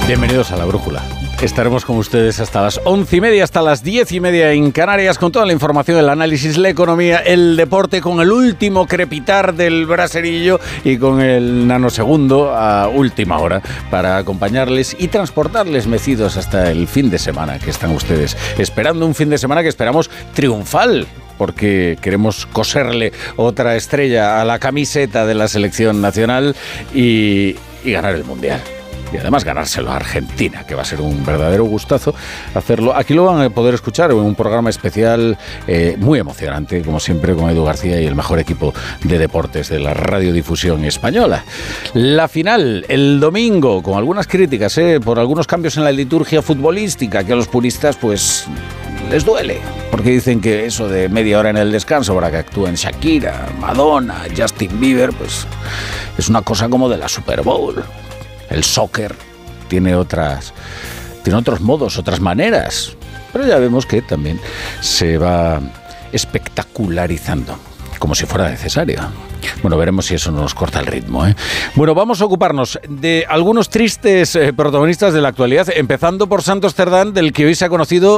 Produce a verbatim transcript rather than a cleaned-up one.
Bienvenidos a La Brújula. Estaremos con ustedes hasta las once y media, hasta las diez y media en Canarias, con toda la información, el análisis, la economía, el deporte, con el último crepitar del braserillo y con el nanosegundo a última hora para acompañarles y transportarles mecidos hasta el fin de semana que están ustedes esperando. Un fin de semana que esperamos triunfal, porque queremos coserle otra estrella a la camiseta de la selección nacional y, y ganar el Mundial. Y además ganárselo a Argentina, que va a ser un verdadero gustazo hacerlo. Aquí lo van a poder escuchar en un programa especial eh, muy emocionante, como siempre, con Edu García y el mejor equipo de deportes de la radiodifusión española. La final, el domingo, con algunas críticas eh, por algunos cambios en la liturgia futbolística, que a los puristas pues les duele, porque dicen que eso de media hora en el descanso para que actúen Shakira, Madonna, Justin Bieber, pues es una cosa como de la Super Bowl. El soccer tiene otras, tiene otros modos, otras maneras, pero ya vemos que también se va espectacularizando, como si fuera necesario. Bueno, veremos si eso no nos corta el ritmo, ¿eh? Bueno, vamos a ocuparnos de algunos tristes eh, protagonistas de la actualidad, empezando por Santos Cerdán, del que hoy se ha conocido